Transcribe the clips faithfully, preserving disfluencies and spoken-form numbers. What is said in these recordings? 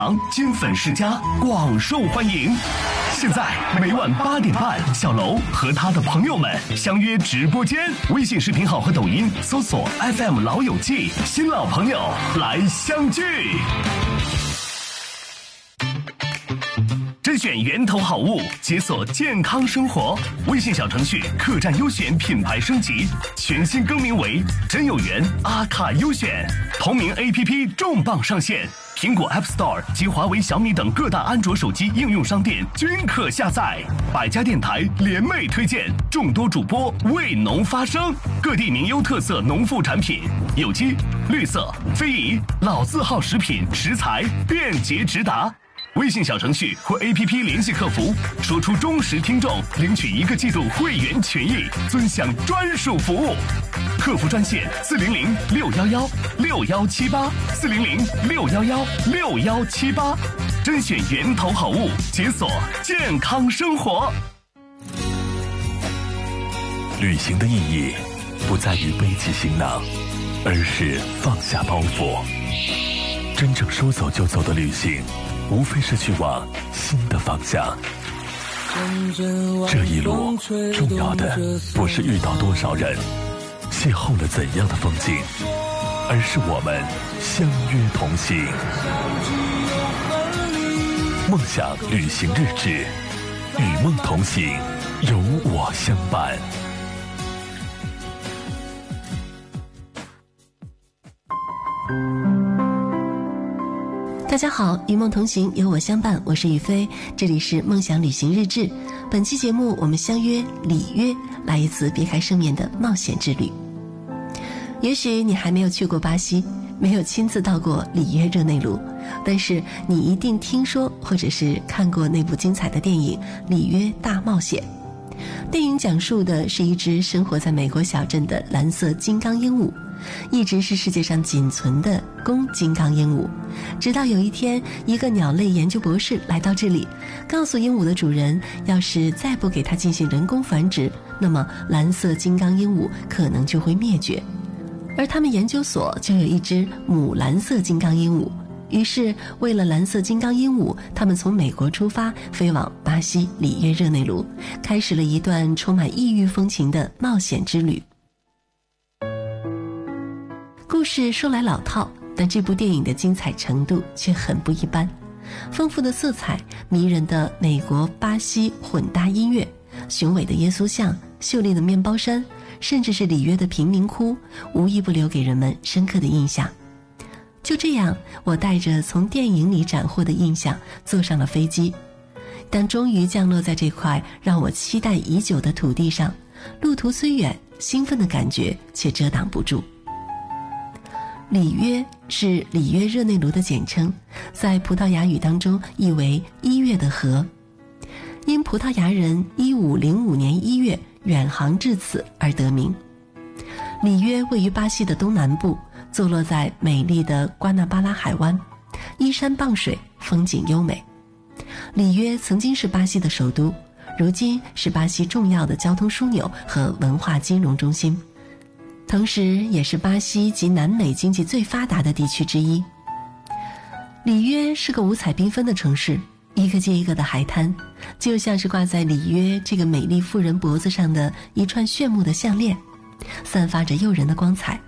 金粉世家广受欢迎。现在每晚八点半，小楼和他的朋友们相约直播间，微信视频号和抖音搜索 F M 老友记，新老朋友来相聚。甄选源头好物，解锁健康生活。微信小程序客栈优选品牌升级，全新更名为真有缘阿卡优选。同名 A P P 重磅上线，苹果 App Store 及华为、小米等各大安卓手机应用商店均可下载。百家电台联袂推荐，众多主播为农发声，各地名优特色农副产品，有机、绿色、非遗、老字号食品食材便捷直达。微信小程序或 A P P 联系客服，说出忠实听众，领取一个季度会员权益，尊享专属服务。客服专线四零零六幺幺六幺七八四零零六幺幺六幺七八，甄选源头好物，解锁健康生活。 旅行的意义不在于背起行囊，而是放下包袱。真正说走就走的旅行，无非是去往新的方向。这一路重要的不是遇到多少人，邂逅了怎样的风景，而是我们相约同行。梦想旅行日志，与梦同行，有我相伴。 大家好，与梦同行，有我相伴，我是雨飞，这里是梦想旅行日志。本期节目我们相约里约，来一次别开生面的冒险之旅。也许你还没有去过巴西，没有亲自到过里约热内卢，但是你一定听说或者是看过那部精彩的电影《里约大冒险》。电影讲述的是一只生活在美国小镇的蓝色金刚鹦鹉，一直是世界上仅存的公金刚鹦鹉。直到有一天，一个鸟类研究博士来到这里，告诉鹦鹉的主人，要是再不给它进行人工繁殖，那么蓝色金刚鹦鹉可能就会灭绝。而他们研究所就有一只母蓝色金刚鹦鹉，于是为了蓝色金刚鹦鹉，他们从美国出发，飞往巴西里约热内卢，开始了一段充满异域风情的冒险之旅。故事说来老套，但这部电影的精彩程度却很不一般。丰富的色彩，迷人的美国巴西混搭音乐，雄伟的耶稣像，秀丽的面包山，甚至是里约的贫民窟，无一不留给人们深刻的印象。就这样，我带着从电影里斩获的印象坐上了飞机。当终于降落在这块让我期待已久的土地上，路途虽远，兴奋的感觉却遮挡不住。里约是里约热内卢的简称，在葡萄牙语当中意为一月的河，因葡萄牙人一五零五年一月远航至此而得名。里约位于巴西的东南部，坐落在美丽的瓜纳巴拉海湾，依山傍水，风景优美。里约曾经是巴西的首都，如今是巴西重要的交通枢纽和文化金融中心，同时也是巴西及南美经济最发达的地区之一。里约是个五彩缤纷的城市，一个接一个的海滩，就像是挂在里约这个美丽妇人脖子上的一串炫目的项链，散发着诱人的光彩。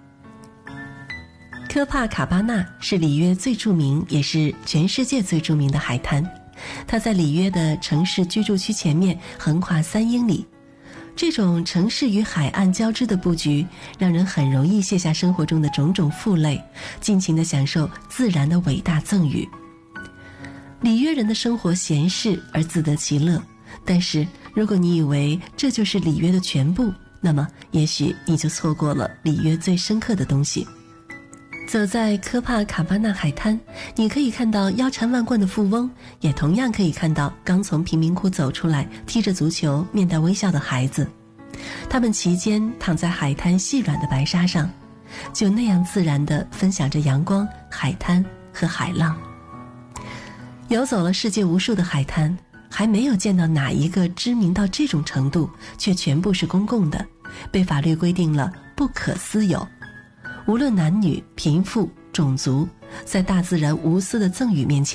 科帕卡巴纳是里约最著名也是全世界最著名的海滩，它在里约的城市居住区前面横跨三英里。这种城市与海岸交织的布局，让人很容易卸下生活中的种种负累，尽情地享受自然的伟大赠予。里约人的生活闲适而自得其乐，但是如果你以为这就是里约的全部，那么也许你就错过了里约最深刻的东西。走在科帕卡巴纳海滩，你可以看到腰缠万贯的富翁，也同样可以看到刚从贫民窟走出来踢着足球面带微笑的孩子。他们齐肩躺在海滩细软的白沙上，就那样自然地分享着阳光、海滩和海浪。游走了世界无数的海滩，还没有见到哪一个知名到这种程度，却全部是公共的，被法律规定了不可私有。无论男女、贫富、种族， 在大自然无私的赠予面前，